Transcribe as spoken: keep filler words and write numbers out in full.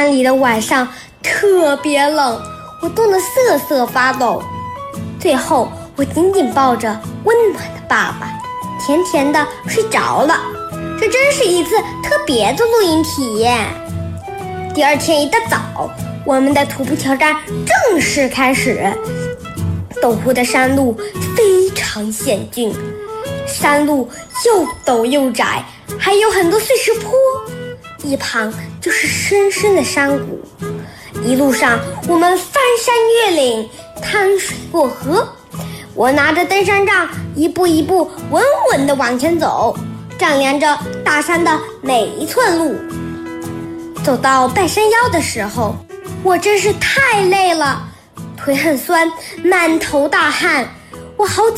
山里的晚上特别冷，我冻得瑟瑟发抖。最后我紧紧抱着温暖的爸爸，甜甜的睡着了。这真是一次特别的露营体验。第二天一大早，我们的徒步挑战正式开始。陡湖的山路非常险峻，山路又陡又窄，还有很多碎石坡，一旁就是深深的山谷。一路上我们翻山越岭，趟水过河，我拿着登山杖一步一步稳稳地往前走，丈量着大山的每一寸路。走到半山腰的时候，我真是太累了，腿很酸，满头大汗，我好